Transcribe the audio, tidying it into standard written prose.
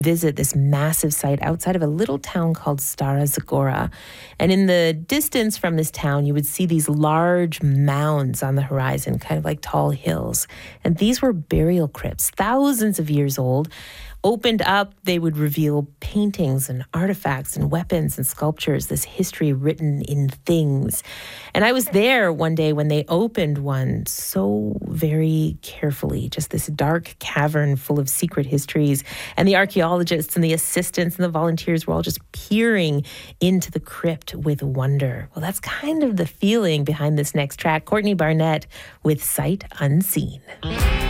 visit this massive site outside of a little town called Stara Zagora. And in the distance from this town, you would see these large mounds on the horizon, kind of like tall hills. And these were burial crypts, thousands of years old. Opened up, they would reveal paintings and artifacts and weapons and sculptures, this history written in things. And I was there one day when they opened one so very carefully, just this dark cavern full of secret histories. And the archaeologists and the assistants and the volunteers were all just peering into the crypt with wonder. Well, that's kind of the feeling behind this next track. Courtney Barnett with Sight Unseen.